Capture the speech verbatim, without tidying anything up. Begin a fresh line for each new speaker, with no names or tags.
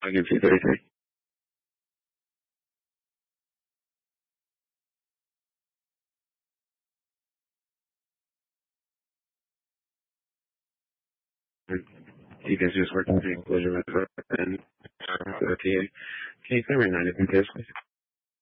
Again, two thirty-three. You guys just working through enclosure method and uh, P A. Can you clear my nine if you please?